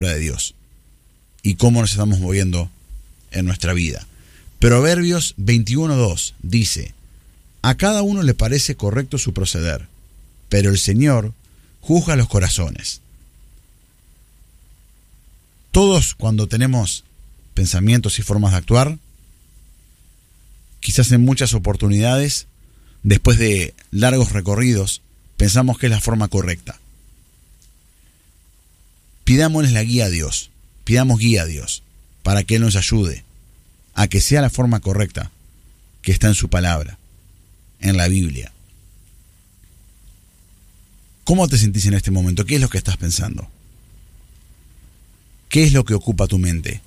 de Dios y cómo nos estamos moviendo en nuestra vida. Proverbios 21:2 dice: a cada uno le parece correcto su proceder, pero el Señor juzga los corazones. Todos, cuando tenemos pensamientos y formas de actuar, quizás en muchas oportunidades, después de largos recorridos, pensamos que es la forma correcta. Pidámosle la guía a Dios, pidamos guía a Dios, para que Él nos ayude a que sea la forma correcta que está en su palabra, en la Biblia. ¿Cómo te sentís en este momento? ¿Qué es lo que estás pensando? ¿Qué es lo que ocupa tu mente?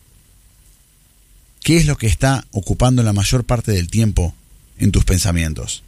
¿Qué es lo que está ocupando la mayor parte del tiempo en tus pensamientos?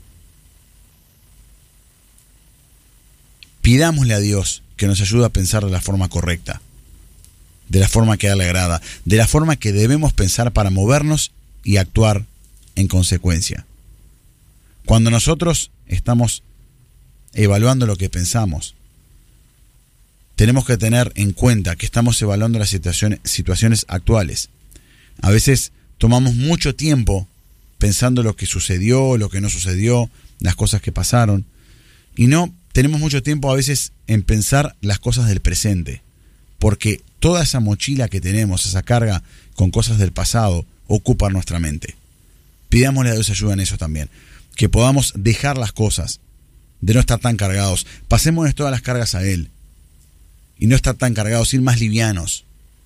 Pidámosle a Dios que nos ayude a pensar de la forma correcta, de la forma que a Él le agrada, de la forma que debemos pensar para movernos y actuar en consecuencia. Cuando nosotros estamos evaluando lo que pensamos, tenemos que tener en cuenta que estamos evaluando las situaciones actuales. A veces tomamos mucho tiempo pensando lo que sucedió, lo que no sucedió, las cosas que pasaron, y no tenemos mucho tiempo a veces en pensar las cosas del presente, porque toda esa mochila que tenemos, esa carga con cosas del pasado, ocupa nuestra mente. Pidámosle a Dios ayuda en eso también, que podamos dejar las cosas, de no estar tan cargados. Pasémonos todas las cargas a Él y no estar tan cargados, ir más livianos,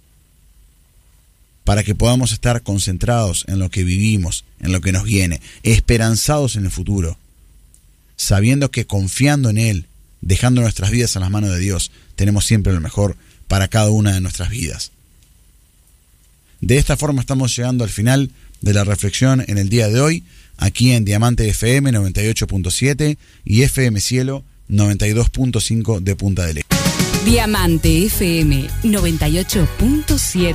para que podamos estar concentrados en lo que vivimos, en lo que nos viene, esperanzados en el futuro, sabiendo que confiando en Él, dejando nuestras vidas en las manos de Dios, tenemos siempre lo mejor para cada una de nuestras vidas. De esta forma estamos llegando al final de la reflexión en el día de hoy, aquí en Diamante FM 98.7 y FM Cielo 92.5 de Punta del Este. Diamante FM 98.7.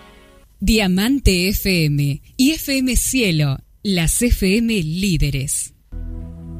Diamante FM y FM Cielo, las FM líderes.